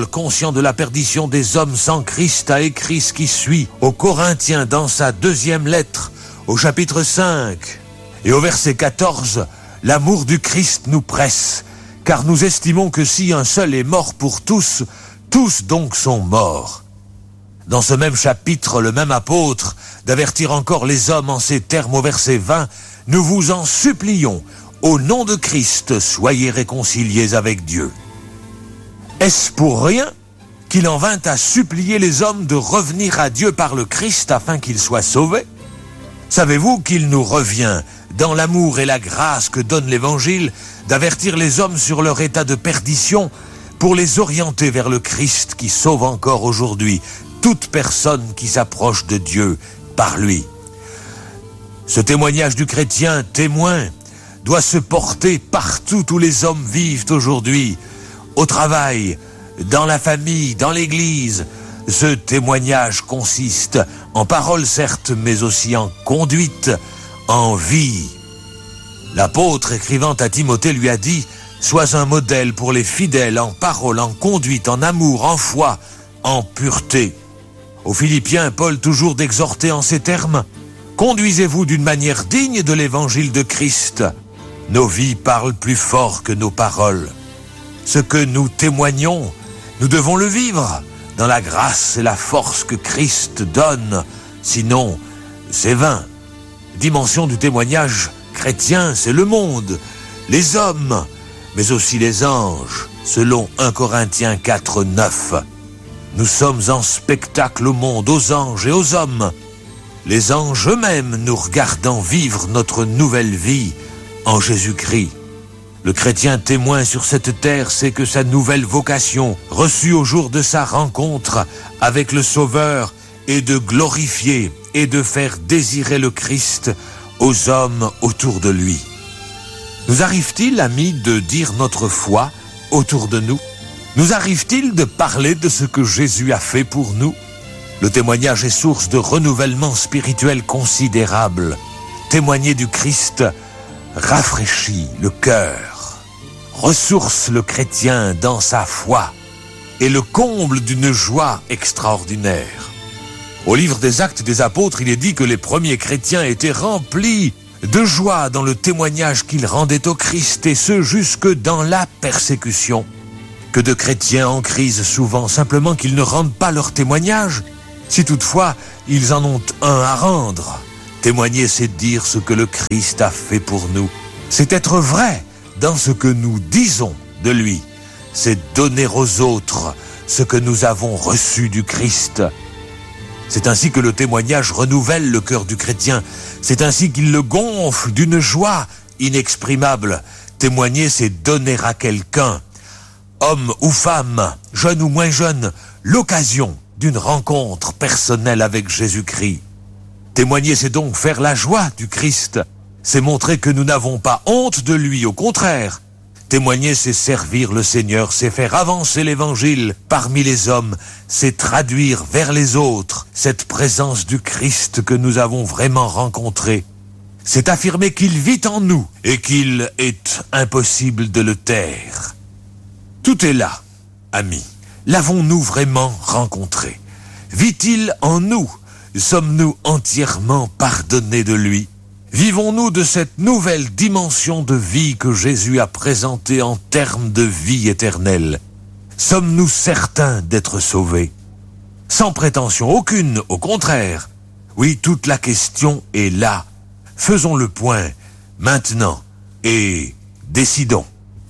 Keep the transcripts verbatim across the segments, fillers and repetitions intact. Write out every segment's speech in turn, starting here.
Paul, conscient de la perdition des hommes sans Christ, a écrit ce qui suit aux Corinthiens dans sa deuxième lettre, au chapitre cinq. Et au verset quatorze, « L'amour du Christ nous presse, car nous estimons que si un seul est mort pour tous, tous donc sont morts. » Dans ce même chapitre, le même apôtre, d'avertir encore les hommes en ces termes au verset vingt, « Nous vous en supplions, au nom de Christ, soyez réconciliés avec Dieu. » Est-ce pour rien qu'il en vint à supplier les hommes de revenir à Dieu par le Christ afin qu'ils soient sauvés? Savez-vous qu'il nous revient, dans l'amour et la grâce que donne l'Évangile, d'avertir les hommes sur leur état de perdition pour les orienter vers le Christ qui sauve encore aujourd'hui toute personne qui s'approche de Dieu par lui. Ce témoignage du chrétien témoin doit se porter partout où les hommes vivent aujourd'hui, au travail, dans la famille, dans l'église. Ce témoignage consiste en paroles certes, mais aussi en conduite, en vie. L'apôtre écrivant à Timothée lui a dit « Sois un modèle pour les fidèles en parole, en conduite, en amour, en foi, en pureté. » Aux Philippiens, Paul toujours d'exhorter en ces termes « Conduisez-vous d'une manière digne de l'évangile de Christ. Nos vies parlent plus fort que nos paroles. Ce que nous témoignons, nous devons le vivre dans la grâce et la force que Christ donne. Sinon, c'est vain. » Dimension du témoignage chrétien, c'est le monde, les hommes, mais aussi les anges, selon un Corinthiens quatre, neuf. Nous sommes en spectacle au monde, aux anges et aux hommes. Les anges eux-mêmes nous regardant vivre notre nouvelle vie en Jésus-Christ. Le chrétien témoin sur cette terre sait que sa nouvelle vocation, reçue au jour de sa rencontre avec le Sauveur, est de glorifier et de faire désirer le Christ aux hommes autour de lui. Nous arrive-t-il, amis, de dire notre foi autour de nous? Nous arrive-t-il de parler de ce que Jésus a fait pour nous? Le témoignage est source de renouvellement spirituel considérable. Témoigner du Christ rafraîchit le cœur, ressource le chrétien dans sa foi et le comble d'une joie extraordinaire. Au livre des Actes des Apôtres, il est dit que les premiers chrétiens étaient remplis de joie dans le témoignage qu'ils rendaient au Christ, et ce jusque dans la persécution. Que de chrétiens en crise souvent, simplement qu'ils ne rendent pas leur témoignage, si toutefois ils en ont un à rendre. Témoigner, c'est dire ce que le Christ a fait pour nous. C'est être vrai dans ce que nous disons de lui. C'est donner aux autres ce que nous avons reçu du Christ. C'est ainsi que le témoignage renouvelle le cœur du chrétien. C'est ainsi qu'il le gonfle d'une joie inexprimable. Témoigner, c'est donner à quelqu'un, homme ou femme, jeune ou moins jeune, l'occasion d'une rencontre personnelle avec Jésus-Christ. Témoigner, c'est donc faire la joie du Christ. C'est montrer que nous n'avons pas honte de lui, au contraire. Témoigner, c'est servir le Seigneur, c'est faire avancer l'Évangile parmi les hommes, c'est traduire vers les autres cette présence du Christ que nous avons vraiment rencontrée. C'est affirmer qu'il vit en nous et qu'il est impossible de le taire. Tout est là, amis. L'avons-nous vraiment rencontré? Vit-il en nous? Sommes-nous entièrement pardonnés de lui? Vivons-nous de cette nouvelle dimension de vie que Jésus a présentée en termes de vie éternelle? Sommes-nous certains d'être sauvés? Sans prétention aucune, au contraire. Oui, toute la question est là. Faisons le point maintenant et décidons.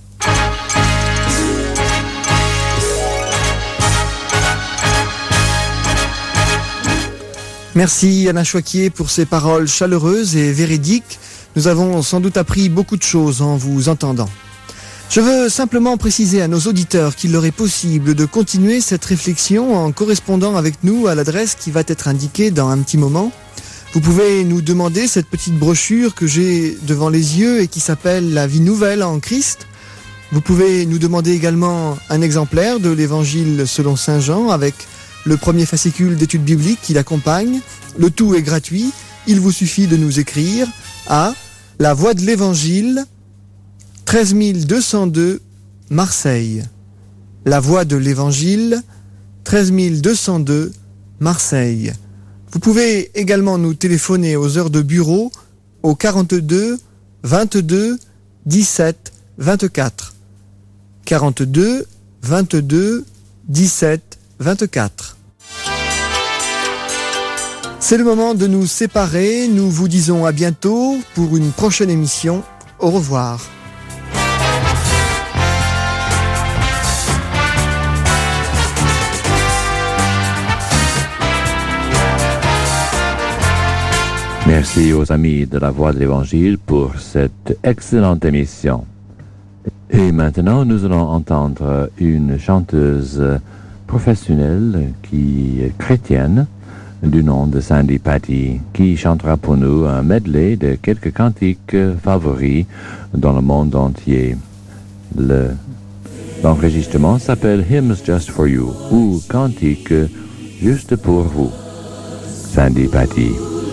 Merci Anna Choiquier pour ces paroles chaleureuses et véridiques. Nous avons sans doute appris beaucoup de choses en vous entendant. Je veux simplement préciser à nos auditeurs qu'il leur est possible de continuer cette réflexion en correspondant avec nous à l'adresse qui va être indiquée dans un petit moment. Vous pouvez nous demander cette petite brochure que j'ai devant les yeux et qui s'appelle « La vie nouvelle en Christ ». Vous pouvez nous demander également un exemplaire de l'Évangile selon saint Jean avec le premier fascicule d'études bibliques qui l'accompagne. Le tout est gratuit. Il vous suffit de nous écrire à La Voix de l'Évangile, treize mille deux cent deux, Marseille. La Voix de l'Évangile, treize mille deux cent deux, Marseille. Vous pouvez également nous téléphoner aux heures de bureau au quarante-deux vingt-deux dix-sept vingt-quatre. quarante-deux vingt-deux dix-sept vingt-quatre. C'est le moment de nous séparer. Nous vous disons à bientôt pour une prochaine émission. Au revoir. Merci aux amis de la Voix de l'Évangile pour cette excellente émission. Et maintenant, nous allons entendre une chanteuse professionnelle qui est chrétienne du nom de Sandi Patty, qui chantera pour nous un medley de quelques cantiques favoris dans le monde entier. Le, l'enregistrement s'appelle Hymns Just for You, ou Cantiques juste pour vous. Sandi Patty.